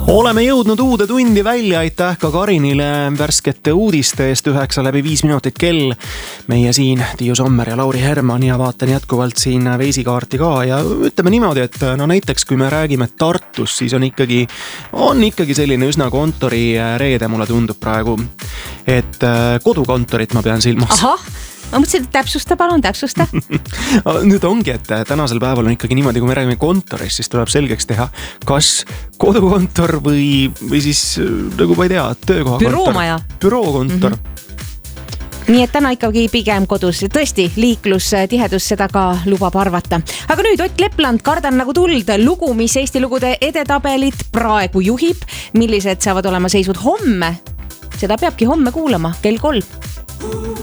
Oleme jõudnud uude tundi välja, aitäh ka Karinile värskete uudiste eest. 9:05 kell. Meie siin Tiiu Sommer ja Lauri Herman ja vaatan jätkuvalt siin veisikaarti ka ja ütleme niimoodi, et no näiteks kui me räägime Tartus, siis on ikkagi selline üsna kontori reede, mulle tundub praegu, et kodukontorit ma pean silmas. Ahah, ma mõtlesin, et täpsusta. Nüüd ongi, et tänasel päeval on ikkagi niimoodi, kui me räägime kontorist, siis tuleb selgeks teha, kas kodukontor või siis nagu ma ei tea, töökohakontor. Bürookontor. Nii et täna ikkagi pigem kodus. Tõesti, liiklustihedus seda ka lubab arvata. Aga nüüd Ott Lepland, Kardan nagu tuld. Lugu, mis Eesti lugude edetabelit praegu juhib. Millised saavad olema seisud homme? Seda peabki homme kuulama kell 3.